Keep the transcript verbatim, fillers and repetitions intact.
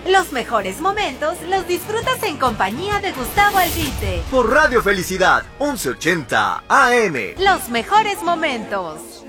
Los mejores momentos los disfrutas en compañía de Gustavo Albite. Por Radio Felicidad, once ochenta A M. Los mejores momentos.